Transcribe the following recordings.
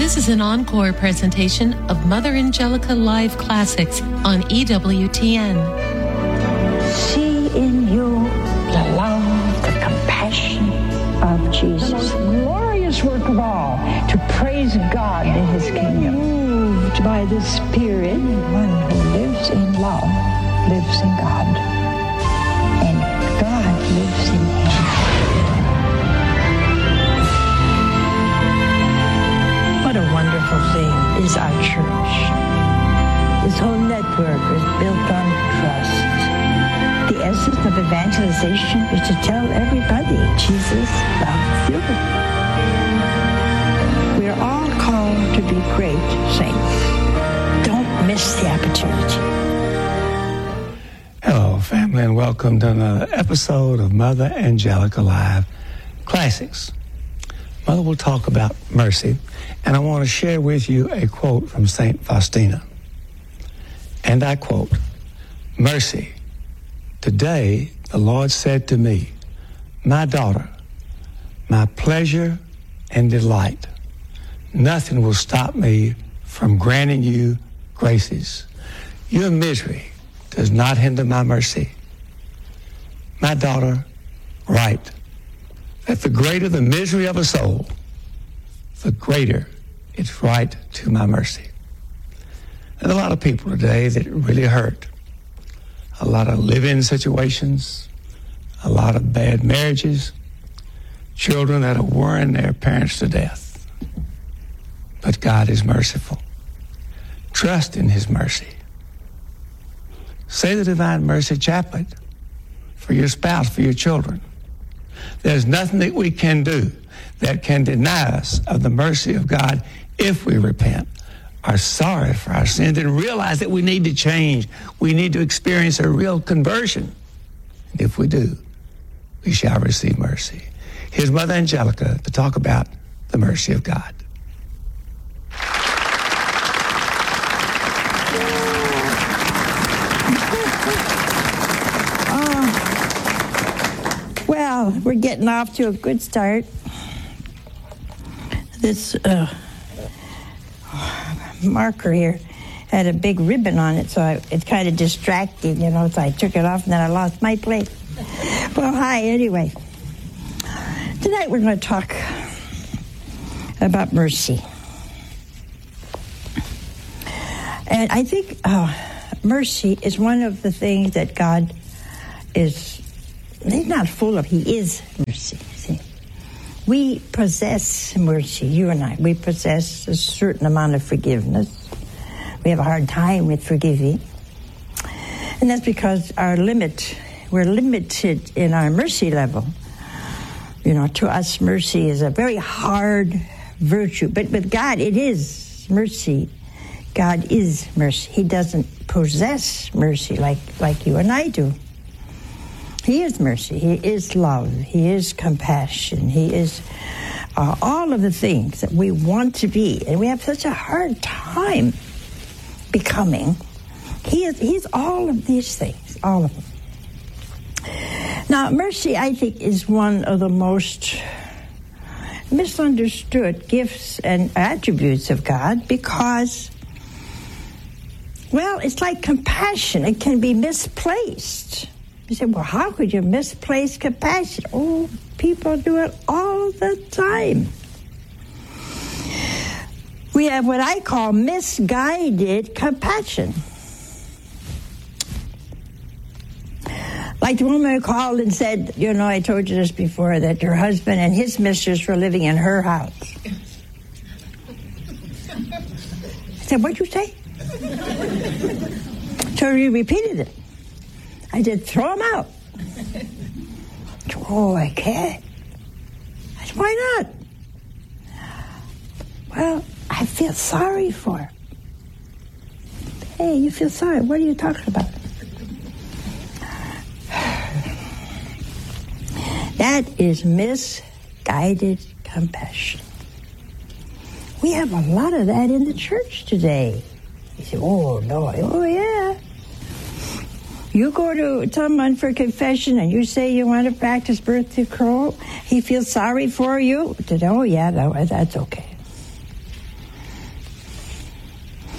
This is an encore presentation of Mother Angelica Live Classics on EWTN. See in you the love, the compassion of Jesus. The most glorious work of all, to praise God in His kingdom. Moved by the Spirit, one who lives in love lives in God, and God lives in him. What a wonderful thing is our church. This whole network is built on trust. The essence of evangelization is to tell everybody Jesus loves you. We are all called to be great saints. Don't miss the opportunity. Hello, family, and welcome to another episode of Mother Angelica Live Classics. Mother will talk about mercy, and I want to share with you a quote from St. Faustina. And I quote, "Mercy, today the Lord said to me, my daughter, my pleasure and delight, nothing will stop me from granting you graces. Your misery does not hinder my mercy. My daughter, write that the greater the misery of a soul, the greater its right to my mercy." There's a lot of people today that really hurt. A lot of live-in situations, a lot of bad marriages, children that are worrying their parents to death. But God is merciful. Trust in His mercy. Say the Divine Mercy Chaplet for your spouse, for your children. There's nothing that we can do that can deny us of the mercy of God if we repent, are sorry for our sins, and realize that we need to change. We need to experience a real conversion. And if we do, we shall receive mercy. Here's Mother Angelica to talk about the mercy of God. Well, we're getting off to a good start. This marker here had a big ribbon on it, so it's kind of distracting, you know, so I took it off and then I lost my place. Well, hi, anyway. Tonight we're going to talk about mercy. And I think mercy is one of the things that God is, He's not full of, He is mercy, see. We possess mercy, you and I. We possess a certain amount of forgiveness. We have a hard time with forgiving. And that's because we're limited in our mercy level. You know, to us, mercy is a very hard virtue. But with God, it is mercy. God is mercy. He doesn't possess mercy like you and I do. He is mercy. He is love. He is compassion. He is all of the things that we want to be. And we have such a hard time becoming. He's all of these things, all of them. Now, mercy, I think, is one of the most misunderstood gifts and attributes of God because, well, it's like compassion. It can be misplaced. You say, well, how could you misplace compassion? Oh, people do it all the time. We have what I call misguided compassion. Like the woman who called and said, you know, I told you this before, that your husband and his mistress were living in her house. I said, what'd you say? So he repeated it. I said, throw him out. Oh, I can't. I said, why not? Well, I feel sorry for him. Hey, you feel sorry? What are you talking about? That is misguided compassion. We have a lot of that in the church today. You say, oh, no. Oh, yeah. You go to someone for confession and you say you want to practice birth control. He feels sorry for you. Oh, yeah, no, that's okay.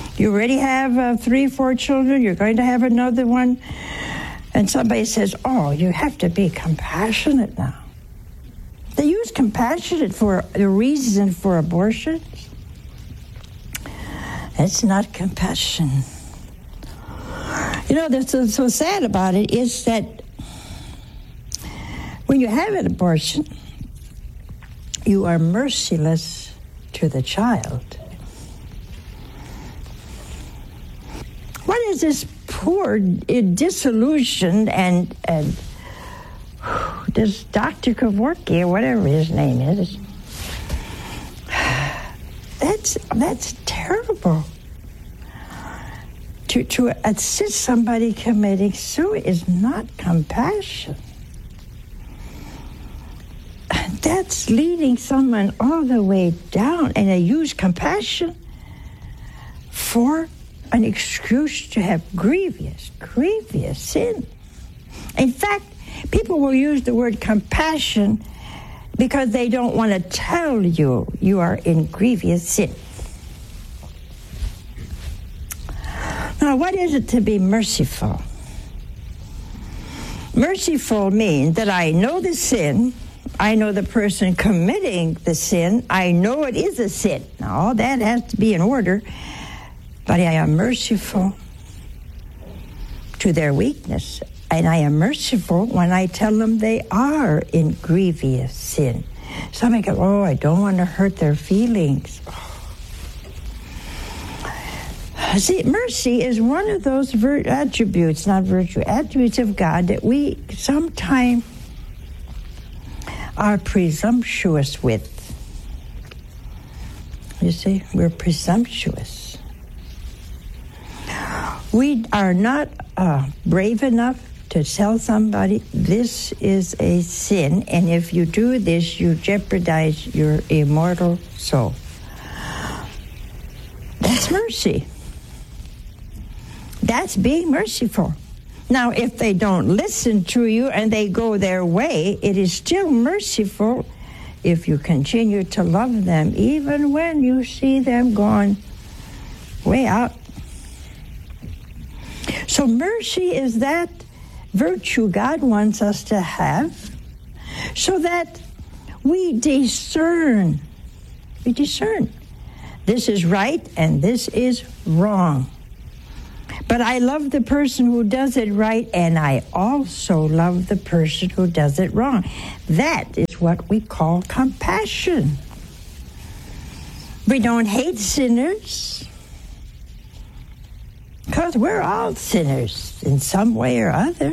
You already have 3, 4 children. You're going to have another one. And somebody says, oh, you have to be compassionate now. They use compassionate for the reason for abortion. It's not compassion. You know, that's so sad about it is that when you have an abortion, you are merciless to the child. What is this poor, disillusioned, and this Dr. Kevorkian, or whatever his name is, that's terrible. To assist somebody committing suicide is not compassion. That's leading someone all the way down, and they use compassion for an excuse to have grievous sin. In fact, people will use the word compassion because they don't want to tell you you are in grievous sin. Now, what is it to be merciful? Merciful means that I know the sin, I know the person committing the sin, I know it is a sin. Now, all that has to be in order, but I am merciful to their weakness, and I am merciful when I tell them they are in grievous sin. Somebody goes, oh, I don't want to hurt their feelings. See, mercy is one of those attributes of God that we sometimes are presumptuous with. You see, we're presumptuous. We are not brave enough to tell somebody this is a sin, and if you do this, you jeopardize your immortal soul. That's mercy. That's being merciful. Now, if they don't listen to you and they go their way, it is still merciful if you continue to love them, even when you see them going way out. So mercy is that virtue God wants us to have so that we discern. We discern. This is right and this is wrong. But I love the person who does it right, and I also love the person who does it wrong. That is what we call compassion. We don't hate sinners, because we're all sinners in some way or other.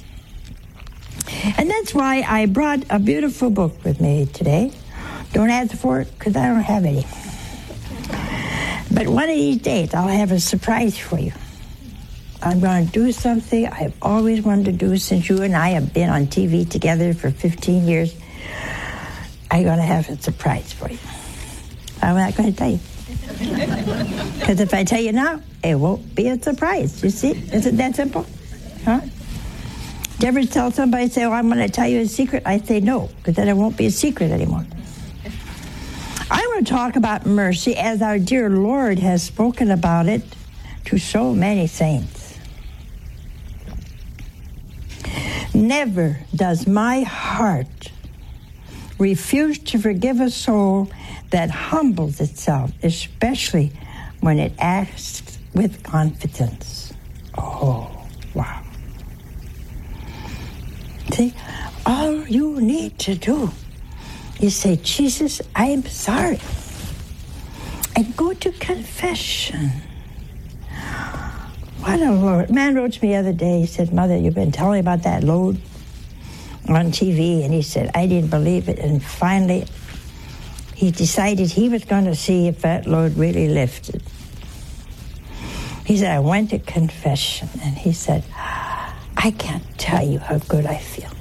And that's why I brought a beautiful book with me today. Don't ask for it, because I don't have any. But one of these days, I'll have a surprise for you. I'm going to do something I've always wanted to do since you and I have been on TV together for 15 years. I'm going to have a surprise for you. I'm not going to tell you. Because if I tell you now, it won't be a surprise. You see? Isn't that simple? Huh? Do you ever tell somebody, say, oh, I'm going to tell you a secret? I say no, because then it won't be a secret anymore. I want to talk about mercy as our dear Lord has spoken about it to so many saints. Never does my heart refuse to forgive a soul that humbles itself, especially when it acts with confidence. Oh, wow. See, all you need to do is say, Jesus, I am sorry, and go to confession. What a load. A man wrote to me the other day, he said, Mother, you've been telling about that load on TV, and he said, I didn't believe it, and finally he decided he was going to see if that load really lifted. He said, I went to confession, and he said, I can't tell you how good I feel.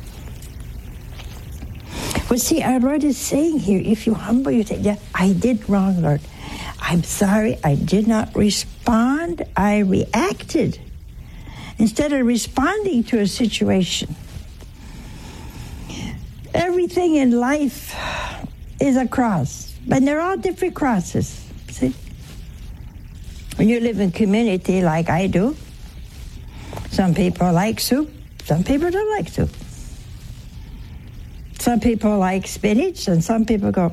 Well, see, our Lord is saying here, if you humble yourself, yeah, I did wrong, Lord. I'm sorry, I did not respond. I reacted instead of responding to a situation. Everything in life is a cross, but they're all different crosses, see? When you live in community like I do, some people like soup, some people don't like soup. Some people like spinach, and some people go,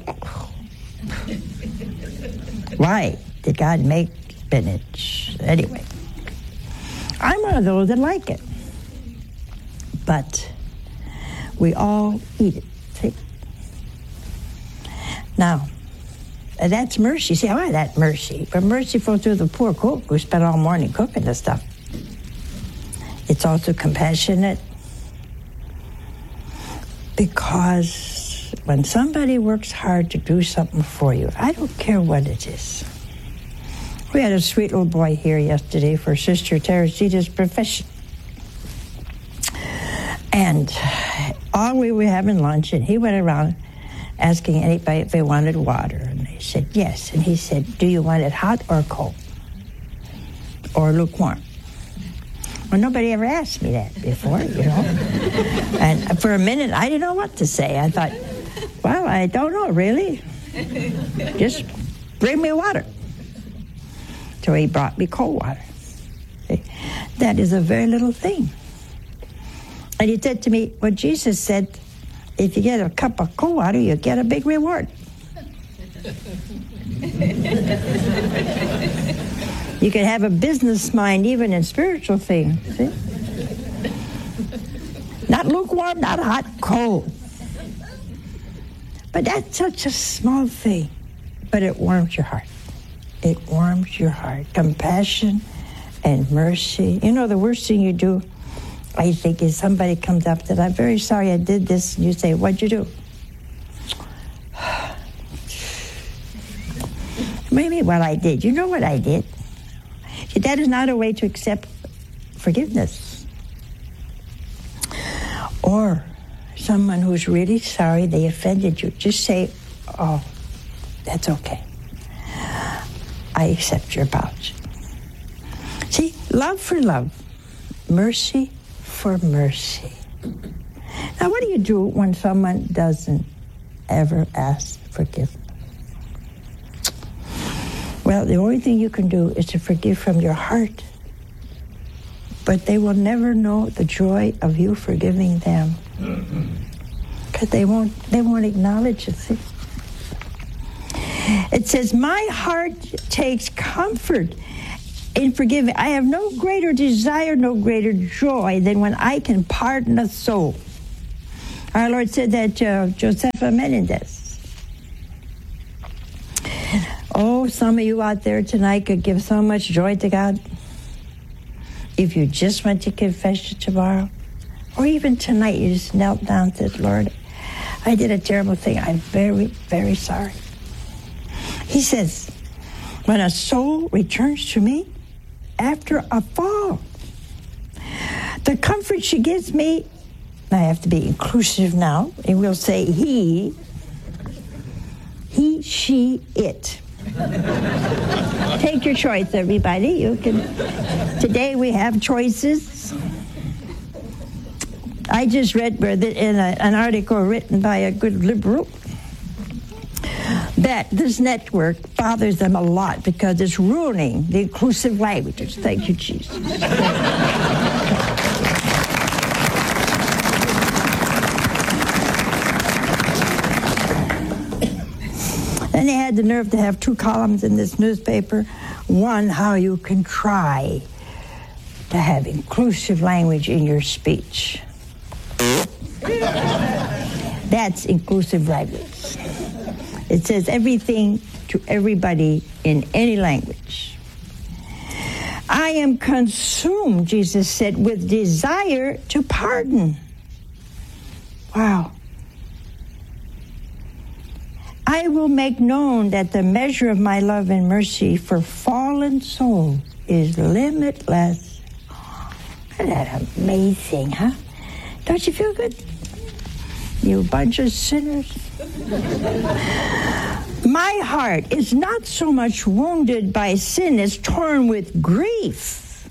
why did God make spinach? Anyway, I'm one of those that like it. But we all eat it, see? Now, that's mercy. See, why that mercy? But merciful to the poor cook who spent all morning cooking the stuff. It's also compassionate, because when somebody works hard to do something for you, I don't care what it is. We had a sweet little boy here yesterday for Sister Teresita's profession. And we were having lunch, and he went around asking anybody if they wanted water. And they said, yes. And he said, do you want it hot or cold? Or lukewarm? Well, nobody ever asked me that before, you know. And for a minute, I didn't know what to say. I thought, well, I don't know, really. Just bring me water. So he brought me cold water. That is a very little thing. And he said to me, well, Jesus said, if you get a cup of cold water, you get a big reward. You can have a business mind even in spiritual things. See? Not lukewarm, not hot, cold. But that's such a small thing. But it warms your heart. It warms your heart. Compassion and mercy. You know, the worst thing you do, I think, is somebody comes up that I'm very sorry I did this, and you say, what'd you do? Maybe what I did. You know what I did? See, that is not a way to accept forgiveness. Or someone who's really sorry they offended you. Just say, oh, that's okay. I accept your apology. See, love for love. Mercy for mercy. Now, what do you do when someone doesn't ever ask forgiveness? Well, the only thing you can do is to forgive from your heart. But they will never know the joy of you forgiving them. Because they won't acknowledge it. See? It says, my heart takes comfort in forgiving. I have no greater desire, no greater joy than when I can pardon a soul. Our Lord said that to Josefa Menendez. Oh, some of you out there tonight could give so much joy to God if you just went to confession tomorrow, or even tonight you just knelt down and said, Lord, I did a terrible thing. I'm very, very sorry. He says, when a soul returns to me after a fall, the comfort she gives me, I have to be inclusive now, and we'll say he, she, it. Take your choice, everybody. You can. Today we have choices. I just read in an article written by a good liberal that this network bothers them a lot because it's ruining the inclusive languages. Thank you, Jesus. And they had the nerve to have 2 columns in this newspaper. One, how you can try to have inclusive language in your speech. That's inclusive language. It says everything to everybody in any language. I am consumed, Jesus said, with desire to pardon. Wow. I will make known that the measure of my love and mercy for fallen soul is limitless. Isn't that amazing, huh? Don't you feel good? You bunch of sinners. My heart is not so much wounded by sin as torn with grief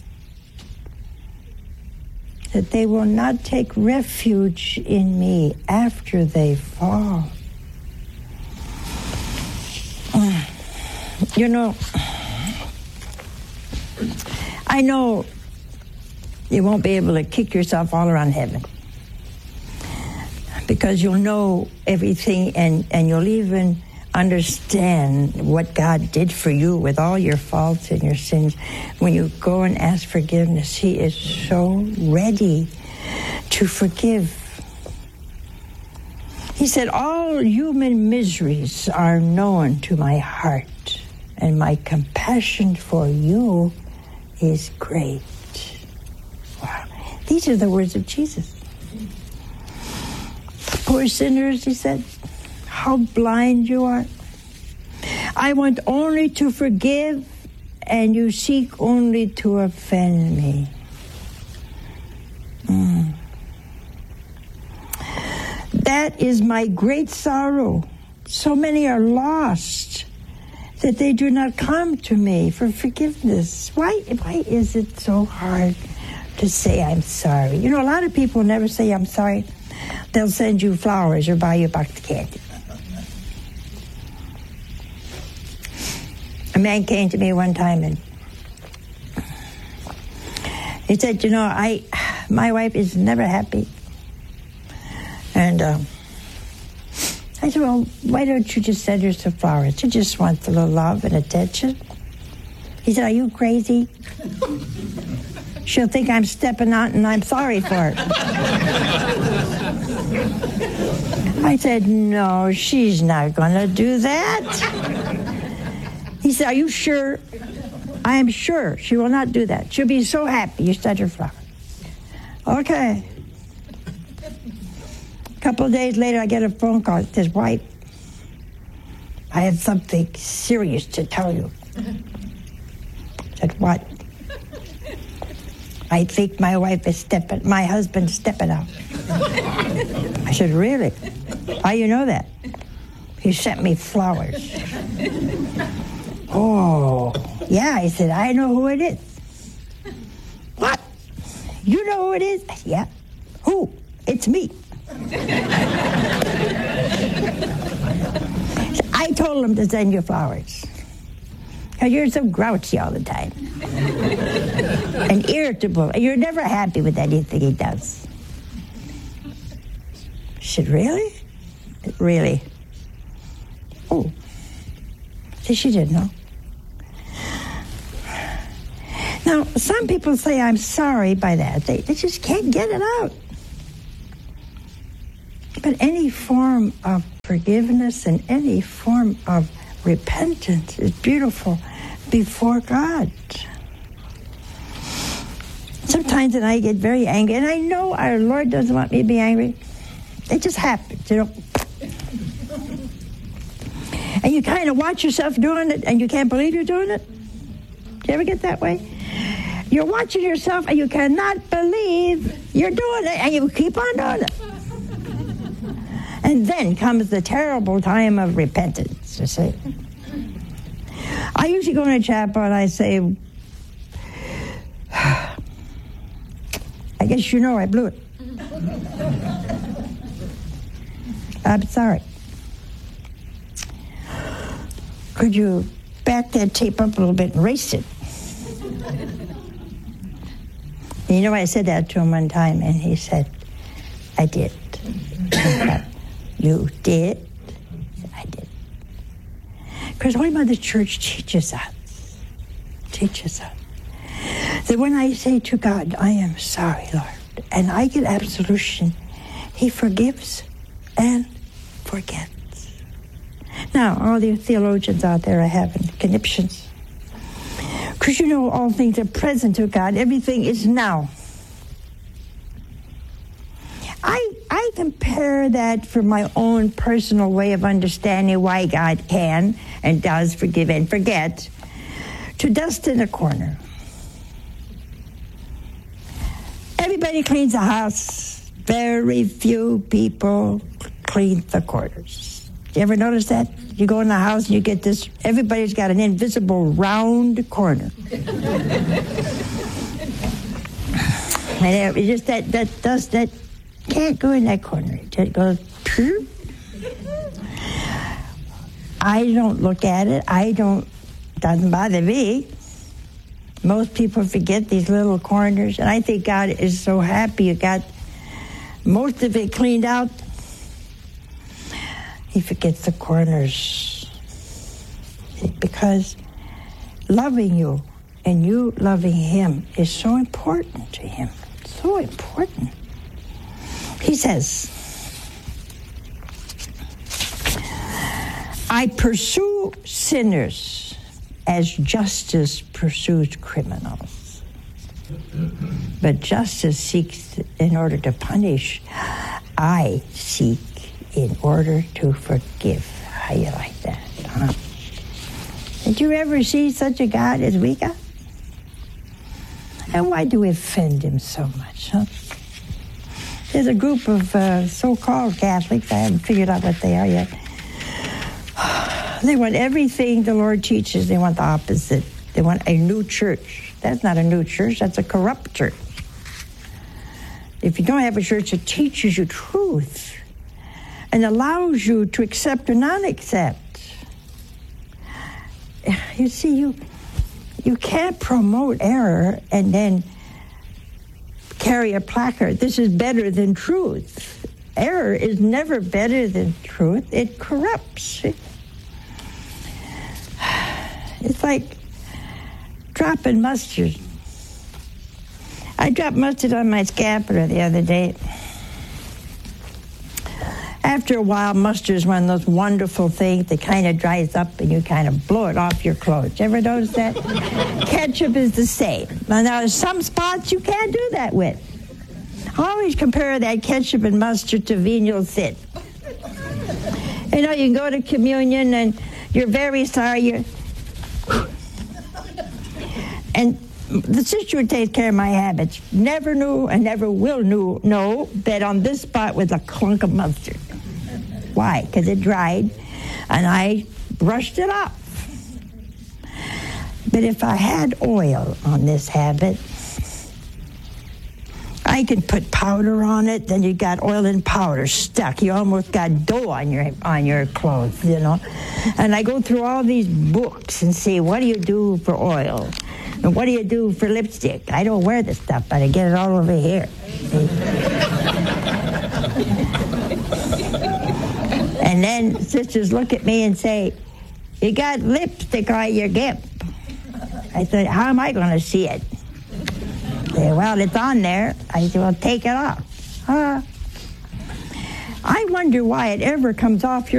that they will not take refuge in me after they fall. You know, I know you won't be able to kick yourself all around heaven because you'll know everything and you'll even understand what God did for you with all your faults and your sins. When you go and ask forgiveness, He is so ready to forgive. He said, all human miseries are known to my heart, and my compassion for you is great. Wow. These are the words of Jesus. Poor sinners, He said, how blind you are. I want only to forgive, and you seek only to offend me. That is my great sorrow. So many are lost that they do not come to me for forgiveness. Why is it so hard to say I'm sorry? You know, a lot of people never say I'm sorry. They'll send you flowers or buy you a box of candy. A man came to me one time and he said, you know, my wife is never happy. And I said, well, why don't you just send her some flowers? She just wants a little love and attention. He said, are you crazy? She'll think I'm stepping out and I'm sorry for it. I said, no, she's not going to do that. He said, are you sure? I am sure she will not do that. She'll be so happy you sent her flowers. Okay. A couple of days later, I get a phone call. It says, wife, I have something serious to tell you. I said, what? I think my husband's stepping out. I said, really? How you know that? He sent me flowers. Oh, yeah. I said, I know who it is. What? You know who it is? I said, yeah. Who? It's me. I told him to send you flowers. Because you're so grouchy all the time. And irritable. And you're never happy with anything he does. I said, really? Really? Oh. See, she didn't know. Now, some people say I'm sorry by that. They just can't get it out. But any form of forgiveness and any form of repentance is beautiful before God. Sometimes I get very angry, and I know our Lord doesn't want me to be angry. It just happens, you know. And you kind of watch yourself doing it, and you can't believe you're doing it. Do you ever get that way? You're watching yourself, and you cannot believe you're doing it, and you keep on doing it. And then comes the terrible time of repentance, you see. I usually go in a chapel and I say, I guess you know I blew it. I'm sorry. Could you back that tape up a little bit and erase it? And you know, I said that to him one time, and he said, I did. You did? I did. Because Holy Mother Church teaches us that when I say to God, I am sorry, Lord, and I get absolution, He forgives and forgets. Now, all the theologians out there are having conniptions. Because you know all things are present to God. Everything is now. I compare that from my own personal way of understanding why God can and does forgive and forget to dust in a corner. Everybody cleans the house. Very few people clean the corners. You ever notice that? You go in the house and you get this, everybody's got an invisible round corner. And just that dust that can't go in that corner. It just goes, phew. I don't look at it. Doesn't bother me. Most people forget these little corners, and I think God is so happy you got most of it cleaned out. He forgets the corners. Because loving you and you loving him is so important to him. So important. He says, I pursue sinners as justice pursues criminals. But justice seeks in order to punish. I seek in order to forgive. How you like that, huh? Did you ever see such a God as we got? And why do we offend him so much, huh? There's a group of so-called Catholics, I haven't figured out what they are yet. They want everything the Lord teaches. They want the opposite. They want a new church. That's not a new church, that's a corrupt church. If you don't have a church that teaches you truth and allows you to accept or not accept, you see, you can't promote error and then carry a placard. This is better than truth. Error is never better than truth. It corrupts. It's like dropping mustard. I dropped mustard on my scapular the other day. After a while, mustard is one of those wonderful things that kind of dries up and you kind of blow it off your clothes. Ever notice that? Ketchup is the same. Now, there's some spots you can't do that with. I always compare that ketchup and mustard to venial sin. You know, you can go to communion and you're very sorry. And the sister who takes care of my habits never knew and never will know that on this spot was a clunk of mustard. Why? Because it dried, and I brushed it off. But if I had oil on this habit, I could put powder on it, then you got oil and powder stuck. You almost got dough on your clothes, you know. And I go through all these books and see, what do you do for oil? And what do you do for lipstick? I don't wear this stuff, but I get it all over here. And then sisters look at me and say, you got lipstick on your gimp. I said, how am I going to see it? They say, well, it's on there. I said, well, take it off. I wonder why it ever comes off your